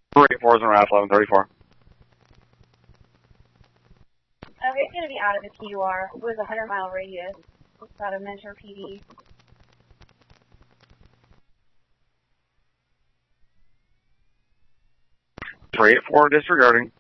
384 is in RAS 1134. It's going to be out of the TUR with a 100-mile radius. It's out of Mentor PD. 384 disregarding.